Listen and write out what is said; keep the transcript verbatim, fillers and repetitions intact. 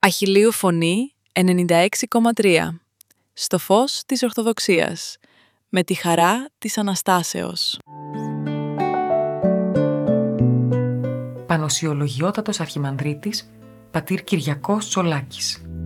Αχιλλείου Φωνή ενενήντα έξι κόμμα τρία. Στο φως της Ορθοδοξίας. Με τη χαρά της Αναστάσεως. Πανοσιολογιότατος Αρχιμανδρίτης, πατήρ Κυριακός Τσολάκης.